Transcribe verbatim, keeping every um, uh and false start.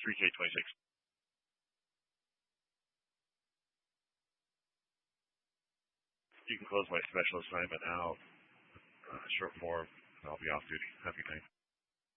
three K twenty-six. You can close my special assignment now, uh, short form, and I'll be off duty. Have a good night.